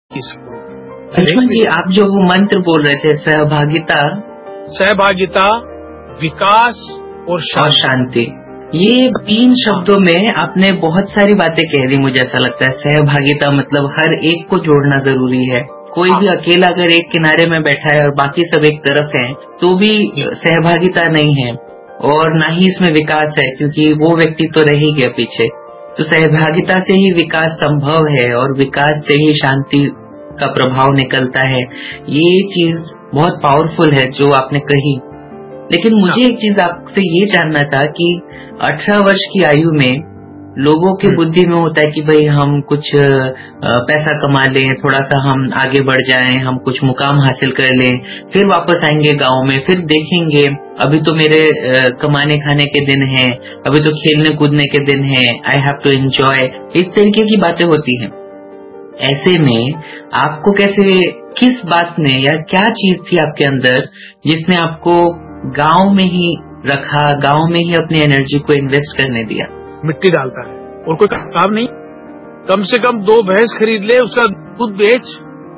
लक्ष्मण जी, आप जो वो मंत्र बोल रहे थे, सहभागिता, विकास और शांति, ये तीन शब्दों में आपने बहुत सारी बातें कह दी। मुझे ऐसा लगता है सहभागिता मतलब हर एक को जोड़ना जरूरी है। कोई भी अकेला अगर एक किनारे में बैठा है और बाकी सब एक तरफ हैं, तो भी सहभागिता नहीं है और ना ही इसमें विकास है, क्योंकि वो व्यक्ति तो रह ही गया पीछे। तो सहभागिता से ही विकास संभव है और विकास से ही शांति का प्रभाव निकलता है। ये चीज बहुत पावरफुल है जो आपने कही। लेकिन मुझे एक चीज आपसे ये जानना था कि 18 वर्ष की आयु में लोगों के बुद्धि में होता है कि भाई हम कुछ पैसा कमा लें, थोड़ा सा हम आगे बढ़ जाएं, हम कुछ मुकाम हासिल कर लें, फिर वापस आएंगे गांव में, फिर देखेंगे अभी तो मेरे कमाने खाने के दिन हैं, अभी तो खेलने कूदने के दिन हैं, आई हैव टू एंजॉय। इस तरीके की बातें होती हैं। ऐसे में आपको कैसे, किस बात ने या क्या चीज थी आपके अंदर जिसने आपको गांव में ही रखा, गांव में ही अपनी एनर्जी को इन्वेस्ट करने दिया? मिट्टी डालता है और कोई काम नहीं। कम से कम 2 भैंस खरीद ले, उसका दूध बेच,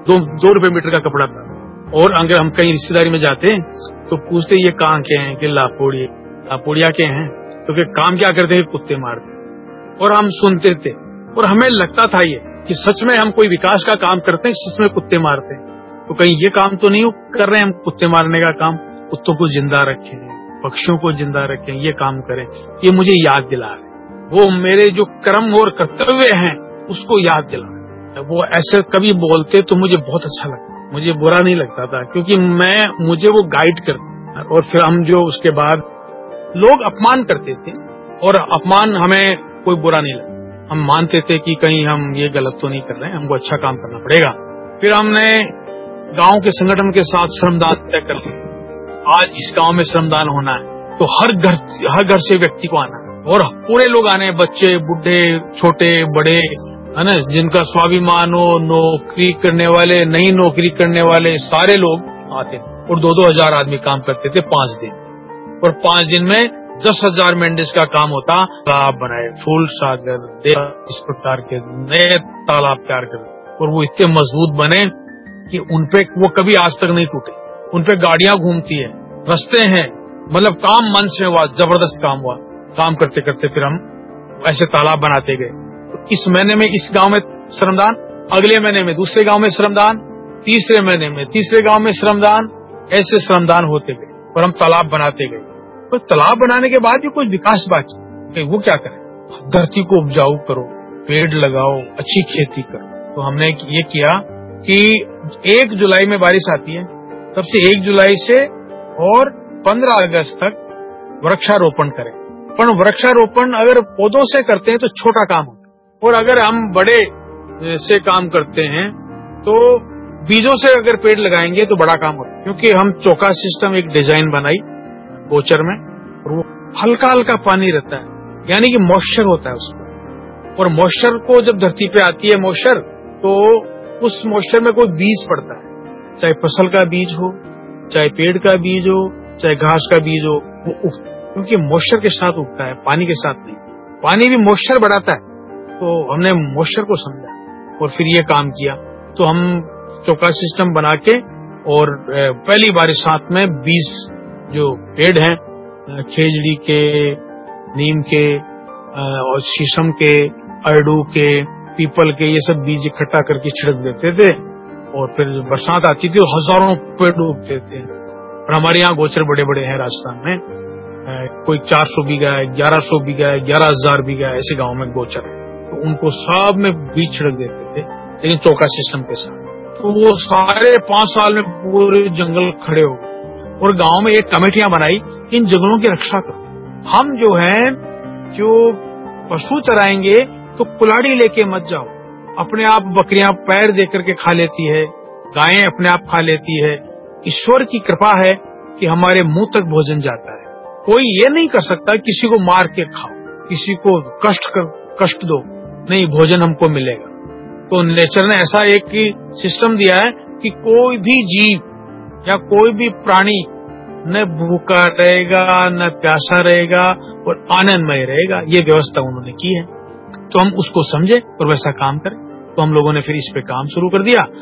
2 रुपए मीटर का कपड़ा डाल। और अगर हम कहीं रिश्तेदारी में जाते हैं तो पूछते ये कहाँ के हैं कि लापोड़िया के हैं, तो फिर काम क्या करते हैं? कुत्ते मारते। और हम सुनते थे और हमें लगता था ये कि सच में हम कोई विकास का काम करते हैं, सच में कुत्ते मारते हैं। तो कहीं ये काम तो नहीं कर रहे हैं हम, कुत्ते मारने का काम? कुत्तों को जिंदा रखें, पक्षियों को जिंदा रखें, ये काम करें। ये मुझे याद दिला रहे, वो मेरे जो कर्म और कर्तव्य हैं उसको याद दिला रहे। वो ऐसे कभी बोलते तो मुझे बहुत अच्छा लगता, मुझे बुरा नहीं लगता था, क्योंकि मुझे वो गाइड करते। और फिर हम जो उसके बाद लोग अपमान करते थे और अपमान हमें कोई बुरा नहीं लगता, हम मानते थे कि कहीं हम ये गलत तो नहीं कर रहे हैं, हमको अच्छा काम करना पड़ेगा। फिर हमने गांव के संगठन के साथ श्रमदान तय कर लिया। आज इस गांव में श्रमदान होना है तो हर घर से व्यक्ति को आना है और पूरे लोग आने, बच्चे, बुढ़े, छोटे, बड़े, है ना, जिनका स्वाभिमान हो, नौकरी करने वाले, नहीं नौकरी करने वाले, सारे लोग आते और 2-2 हजार आदमी काम करते थे 5 दिन। और 5 दिन में 10,000 मेंढक का काम होता। तालाब बनाए, फूल सागर, इस प्रकार के नए तालाब तैयार कर, और वो इतने मजबूत बने कि उनपे वो कभी आज तक नहीं टूटे। उनपे गाड़ियां घूमती है, रास्ते हैं, मतलब काम मन से हुआ, जबरदस्त काम हुआ। काम करते करते फिर हम ऐसे तालाब बनाते गए। तो इस महीने में इस गांव में श्रमदान, अगले महीने में दूसरे गांव में श्रमदान, तीसरे महीने में तीसरे गांव में श्रमदान, ऐसे श्रमदान होते गए और हम तालाब बनाते गए। तो तालाब बनाने के बाद भी कुछ विकास बाकी, वो क्या करें? धरती को उपजाऊ करो, पेड़ लगाओ, अच्छी खेती करो। तो हमने ये किया कि 1 जुलाई में बारिश आती है, तब से 1 जुलाई से और 15 अगस्त तक वृक्षारोपण करें। पर वृक्षारोपण अगर पौधों से करते हैं तो छोटा काम होता है, और अगर हम बड़े से काम करते हैं तो बीजों से अगर पेड़ लगाएंगे तो बड़ा काम होता है। क्योंकि हम चौका सिस्टम एक डिजाइन बनाई गोचर में, और वो हल्का हल्का पानी रहता है, यानी कि मॉइस्चर होता है उसमें। और मॉइस्चर को जब धरती पे आती है मॉइस्चर, तो उस मॉइस्चर में कोई बीज पड़ता है, चाहे फसल का बीज हो, चाहे पेड़ का बीज हो, चाहे घास का बीज हो, वो उगता है, क्योंकि मॉइस्चर के साथ उगता है, पानी के साथ नहीं। पानी भी मॉइस्चर बढ़ाता है। तो हमने मॉइस्चर को समझा और फिर ये काम किया। तो हम चौका सिस्टम बना के और पहली बरसात में 20 जो पेड़ हैं, खेजड़ी के, नीम के और शीशम के, अरडू के, पीपल के, ये सब बीज इकट्ठा करके छिड़क देते थे। और फिर बरसात आती थी और हजारों पेड़ उगते थे। और हमारे यहाँ गोचर बड़े बड़े हैं राजस्थान में, कोई 400 बीघा है, 1100 बीघा है, 11,000 बीघा है, ऐसे गांव में गोचर है। तो उनको सब में बीज छिड़क देते थे, लेकिन चौका सिस्टम के साथ। तो वो सारे 5 साल में पूरे जंगल खड़े हो गए और गांव में एक कमेटियां बनाई, इन जंगलों की रक्षा करो। हम जो है, जो पशु चराएंगे तो कुल्हाड़ी लेके मत जाओ। अपने आप बकरियां पैर दे करके खा लेती है, गायें अपने आप खा लेती है। ईश्वर की कृपा है कि हमारे मुंह तक भोजन जाता है। कोई ये नहीं कर सकता किसी को मार के खाओ, किसी को कष्ट दो, नहीं, भोजन हमको मिलेगा। तो नेचर ने ऐसा एक सिस्टम दिया है कि कोई भी जीव या कोई भी प्राणी न भूखा रहेगा, न प्यासा रहेगा और आनंदमय रहेगा। ये व्यवस्था उन्होंने की है, तो हम उसको समझे और वैसा काम करें। तो हम लोगों ने फिर इस पे काम शुरू कर दिया।